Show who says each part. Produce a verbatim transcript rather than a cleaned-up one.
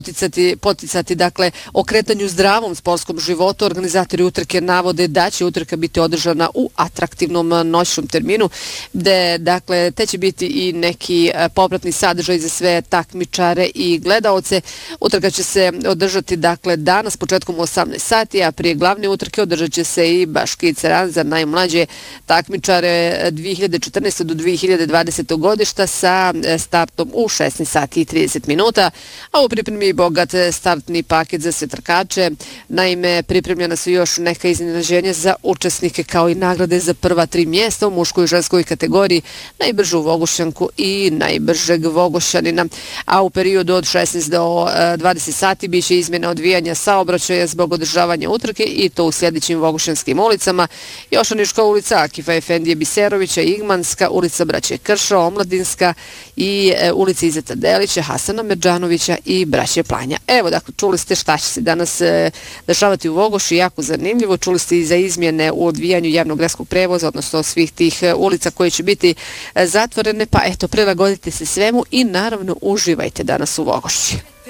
Speaker 1: Poticati, poticati dakle okretanju zdravom sportskom životu. Organizatori utrke navode da će utrka biti održana u atraktivnom noćnom terminu, gde dakle te će biti i neki popratni sadržaj za sve takmičare i gledaoce. Utrka će se održati dakle danas početkom u osamnaest sati, a prije glavne utrke održat će se i Baški Ceran za najmlađe takmičare dvije hiljade četrnaeste do dvije hiljade dvadesete godišta sa startom u šesnaest sati i trideset minuta, a u pripremi bogat startni paket za sve trkače. Naime, pripremljena su još neka iznenađenja za učesnike kao i nagrade za prva tri mjesta u muškoj i ženskoj kategoriji, najbržu Vogošćanku i najbržeg Vogošćanina. A u periodu od šesnaest do dvadeset sati biće izmjena odvijanja saobraćaja zbog održavanja utrke i to u sljedećim vogošćanskim ulicama: Jošaniška ulica, Akifa Efendije Biserovića, Igmanska ulica Braće Kršo, Omladinska i ulica Izeta Delića, Hasana Merđanovića i Braće Planja. Evo, dakle, čuli ste šta će se danas e, dešavati u Vogoši, jako zanimljivo. Čuli ste i za izmjene u odvijanju javnog gradskog prevoza, odnosno svih tih e, ulica koje će biti e, zatvorene, pa eto, prilagodite se svemu i naravno uživajte danas u Vogoši.